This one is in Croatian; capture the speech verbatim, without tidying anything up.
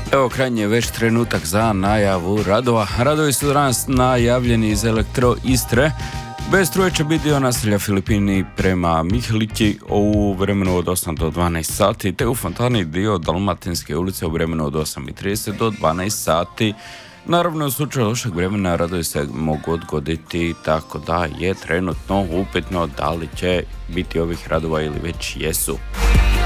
Evo krajnji je već trenutak za najavu radova. Radovi su danas najavljeni iz Elektro Istre. Bez struje će biti dio naselja Filipini prema Mihlići u vremenu od osam do dvanaest sati, te u Fontani dio Dalmatinske ulice u vremenu od osam i trideset do dvanaest sati. Naravno, u slučaju lošeg vremena radovi se mogu odgoditi, tako da je trenutno upitno da li će biti ovih radova ili već jesu.